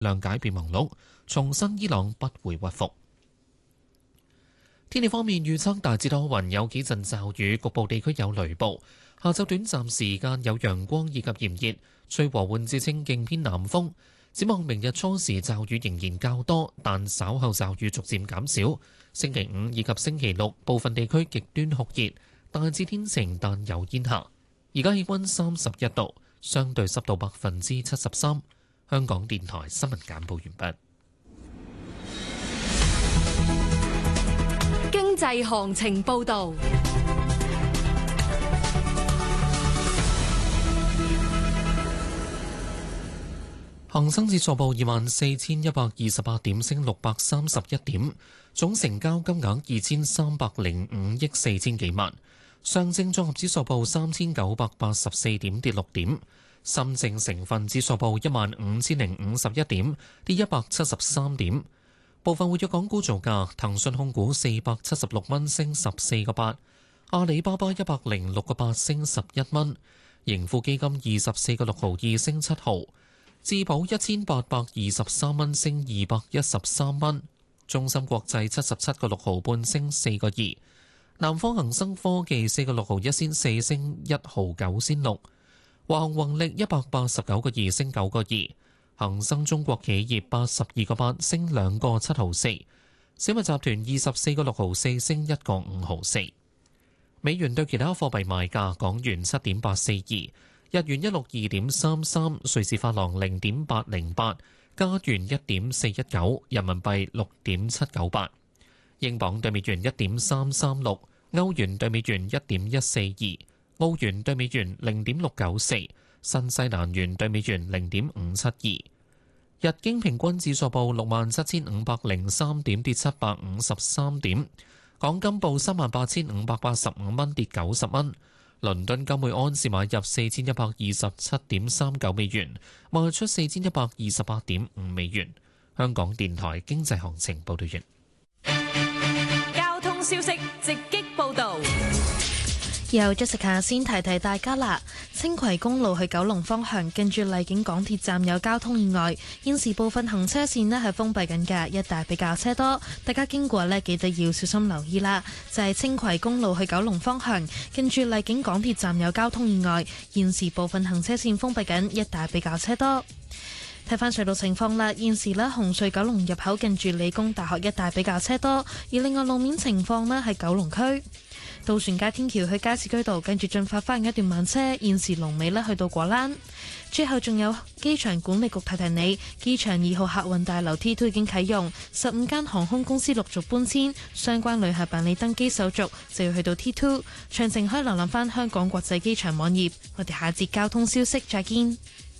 諒解備忘錄，重申伊朗不會屈服。天氣方面預測大致多雲，有幾陣驟雨，局部地區有雷暴。下晝短暫時間有陽光以及炎熱，吹和緩至清勁偏南風。展望明日初時驟雨仍然較多，但稍後驟雨逐漸減少。星期五以及星期六部分地區極端酷熱，大致天晴但有煙霞。而家氣溫31度，相對濕度73%。香港電台新聞簡報完畢。 經濟行情報導。 恒生指數報24,128點，升631點，總成交金額2305億4千幾萬。上證綜合指數報3,984點，跌6點。深證成分指數報15,051點，跌173點。部分活躍港股造價：騰訊控股476蚊，升14個8；阿里巴巴106個8，升11蚊；盈富基金24個6毫2，升7毫；智保1823蚊，升213蚊；中芯國際77個6毫半，升4個2；南方恒生科技4個6毫1仙4，升1毫9仙6；華虹宏力189個2，升9個2。恒生中國企業82個8，升2個7毫4；小米集團24個6毫4，升1個5毫4。美元對其他貨幣賣價：港元7.842，日元162.33，瑞士法郎0.808，加元1.419，人民幣6.798，英鎊對美元1.336，歐元對美元1.142，澳元對美元0.694。新西蘭元對美元0.572，日經平均指數報67,503點，跌753點。港金報38,585蚊，跌90蚊。倫敦金每安士買入4,127.39美元，賣出4,128.5美元。香港電台經濟行情報道完。 交通消息直擊報導。 由 Jessica 先提提大家啦，青葵公路去九龍方向，近住荔景港鐵站有交通意外，現時部分行車線呢係封閉緊嘅，一帶比較車多，大家經過呢記得要小心留意啦。就係青葵公路去九龍方向，近住荔景港鐵站有交通意外，現時部分行車線封閉緊，一帶比較車多。睇返隧道情況啦，現時呢紅隧九龍入口近住理工大學一帶比較車多，而另外路面情況呢係九龍區。渡船街天橋去加士居道，跟住進發翻一段慢車，現時龍尾呢去到果欄。最後仲有機場管理局提提你，機場2號客運大樓 T2 已經啟用，15間航空公司陸續搬遷，相關旅客辦理登機手續就要去到 T2。詳情可以瀏覽翻香港國際機場網頁。我哋下節交通消息再見。